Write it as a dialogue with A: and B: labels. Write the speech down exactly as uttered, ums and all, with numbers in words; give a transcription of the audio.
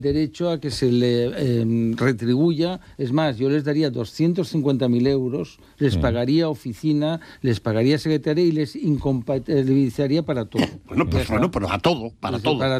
A: derecho a que se le eh, retribuya. Es más, yo les daría doscientos cincuenta mil euros, les sí. pagaría oficina, les pagaría secretaria y les incompatibilizaría para todo.
B: Bueno, pues bueno, pero a todo, para todo. Para